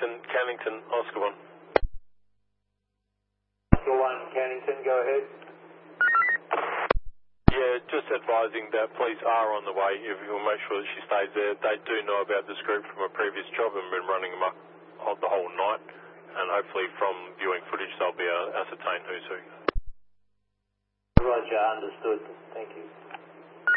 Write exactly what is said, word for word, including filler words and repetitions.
Cannington, Cannington, Oscar one. Oscar one, Cannington, go ahead. Yeah, just advising that police are on the way. If you will make sure that she stays there. They do know about this group from a previous job and been running amok the whole night. And hopefully from viewing footage they'll be able to ascertain who's who. Roger, understood. Thank you.